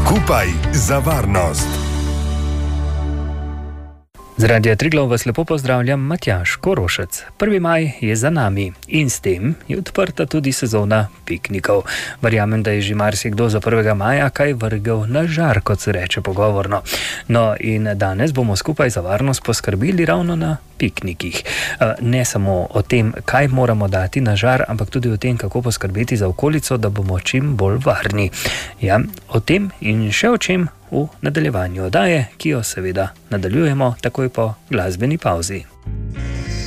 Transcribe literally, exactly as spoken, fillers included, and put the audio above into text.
Skupaj za varnost. Z Radia Triglav vas lepo pozdravljam, Matjaž Korošec. prvi maj je za nami in s tem je odprta tudi sezona piknikov. Verjamem, da je že marsikdo za prvega maja kaj vrgel na žar, kot se reče pogovorno. No in danes bomo skupaj za varnost poskrbeli ravno na piknikih. Ne samo o tem, kaj moramo dati na žar, ampak tudi o tem, kako poskrbeti za okolico, da bomo čim bolj varni. Ja, o tem in še o čem v nadaljevanju oddaje, ki jo seveda nadaljujemo takoj po glasbeni pauzi.